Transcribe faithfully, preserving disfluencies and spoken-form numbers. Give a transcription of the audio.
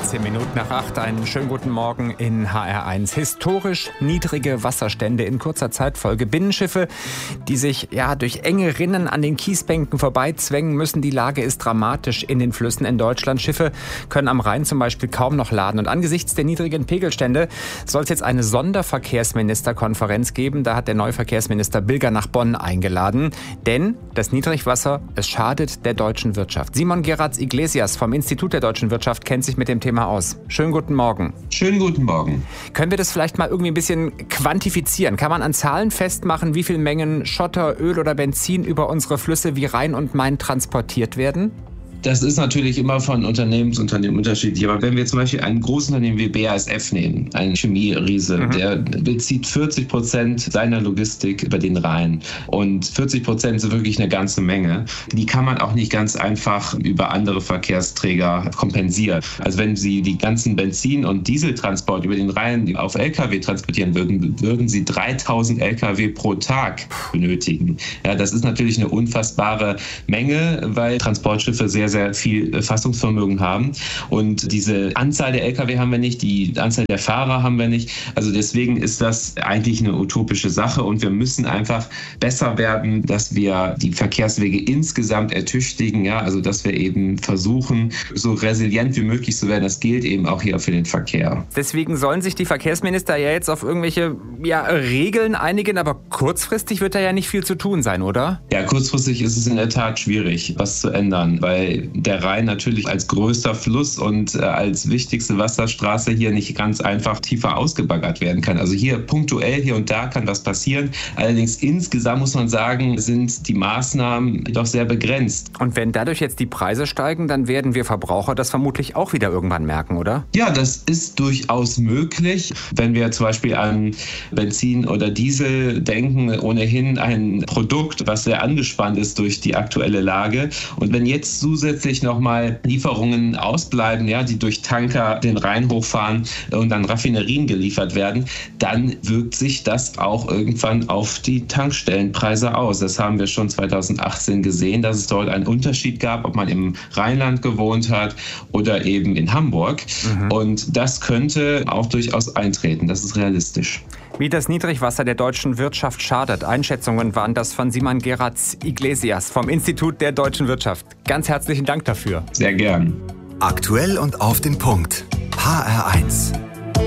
sechzehn Minuten nach acht, einen schönen guten Morgen in H R eins. Historisch niedrige Wasserstände in kurzer Zeitfolge. Binnenschiffe, die sich ja durch enge Rinnen an den Kiesbänken vorbeizwängen müssen. Die Lage ist dramatisch in den Flüssen in Deutschland. Schiffe können am Rhein zum Beispiel kaum noch laden. Und angesichts der niedrigen Pegelstände soll es jetzt eine Sonderverkehrsministerkonferenz geben. Da hat der neue Verkehrsminister Bilger nach Bonn eingeladen. Denn das Niedrigwasser, es schadet der deutschen Wirtschaft. Simon Geratz-Iglesias vom Institut der deutschen Wirtschaft kennt sich mit dem Thema aus. Schönen guten Morgen. Schönen guten Morgen. Können wir das vielleicht mal irgendwie ein bisschen quantifizieren? Kann man an Zahlen festmachen, wie viel Mengen Schotter, Öl oder Benzin über unsere Flüsse wie Rhein und Main transportiert werden? Das ist natürlich immer von Unternehmen zu Unternehmen unterschiedlich. Aber wenn wir zum Beispiel ein Großunternehmen wie B A S F nehmen, ein Chemieriese, mhm. der bezieht vierzig Prozent seiner Logistik über den Rhein. Und vierzig Prozent sind wirklich eine ganze Menge. Die kann man auch nicht ganz einfach über andere Verkehrsträger kompensieren. Also wenn Sie die ganzen Benzin- und Dieseltransport über den Rhein auf L K W transportieren würden, würden Sie dreitausend L K W pro Tag benötigen. Ja, das ist natürlich eine unfassbare Menge, weil Transportschiffe sehr sehr viel Fassungsvermögen haben. Und diese Anzahl der L K W haben wir nicht, die Anzahl der Fahrer haben wir nicht. Also deswegen ist das eigentlich eine utopische Sache und wir müssen einfach besser werden, dass wir die Verkehrswege insgesamt ertüchtigen, ja, also dass wir eben versuchen, so resilient wie möglich zu werden. Das gilt eben auch hier für den Verkehr. Deswegen sollen sich die Verkehrsminister ja jetzt auf irgendwelche ja, Regeln einigen, aber kurzfristig wird da ja nicht viel zu tun sein, oder? Ja, kurzfristig ist es in der Tat schwierig, was zu ändern, weil der Rhein natürlich als größter Fluss und äh, als wichtigste Wasserstraße hier nicht ganz einfach tiefer ausgebaggert werden kann. Also hier punktuell, hier und da kann was passieren. Allerdings insgesamt muss man sagen, sind die Maßnahmen doch sehr begrenzt. Und wenn dadurch jetzt die Preise steigen, dann werden wir Verbraucher das vermutlich auch wieder irgendwann merken, oder? Ja, das ist durchaus möglich. Wenn wir zum Beispiel an Benzin oder Diesel denken, ohnehin ein Produkt, was sehr angespannt ist durch die aktuelle Lage. Und wenn jetzt zusätzlich nochmal Lieferungen ausbleiben, ja, die durch Tanker den Rhein hochfahren und dann Raffinerien geliefert werden, dann wirkt sich das auch irgendwann auf die Tankstellenpreise aus. Das haben wir schon zweitausendachtzehn gesehen, dass es dort einen Unterschied gab, ob man im Rheinland gewohnt hat oder eben in Hamburg. Mhm. Und das könnte auch durchaus eintreten. Das ist realistisch. Wie das Niedrigwasser der deutschen Wirtschaft schadet. Einschätzungen waren das von Simon Geratz-Iglesias vom Institut der deutschen Wirtschaft. Ganz herzlichen Dank dafür. Sehr gern. Aktuell und auf den Punkt. H R eins.